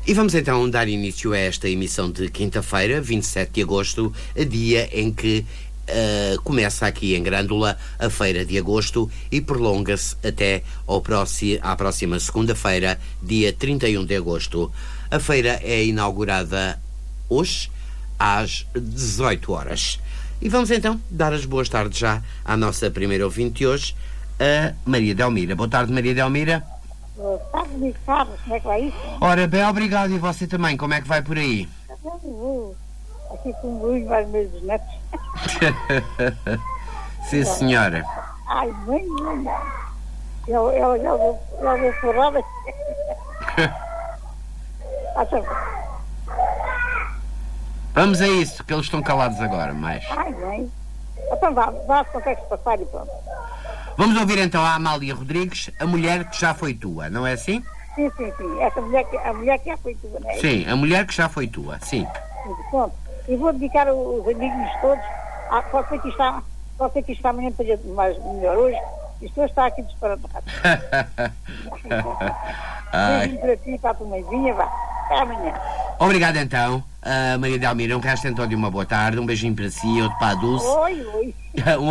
E vamos então dar início a esta emissão de quinta-feira, 27 de agosto, a dia em que começa aqui em Grândola a Feira de Agosto e prolonga-se até à próxima segunda-feira, dia 31 de agosto. A feira é inaugurada hoje, às 18 horas. E vamos então dar as boas tardes já à nossa primeira ouvinte de hoje, a Maria Delmira. Boa tarde, Maria Delmira. Boa tarde, Carlos. Como é que vai isso? Ora, bem, obrigado. E você também, como é que vai por aí? Vou aqui com o Luís, vai meus netos. Sim, senhora. Ai, mãe. Eu vou forrada. Vamos a isso, que eles estão calados agora, mas... Ai, mãe. Então vá, consegue-se passar e pronto. Vamos ouvir então a Amália Rodrigues, a mulher que já foi tua, não é assim? Sim. Essa mulher, a mulher que já foi tua, não é? Sim, a mulher que já foi tua, sim. Pronto. E vou dedicar os amigos todos. Pode ser que isto amanhã esteja mais melhor. Hoje, isto hoje está aqui disparatado. Beijinho para ti, para a tua mãezinha, vá. Até amanhã. Obrigado então, Maria Delmira. Um resto então de uma boa tarde. Um beijinho para si, outro para a Dulce. Oi.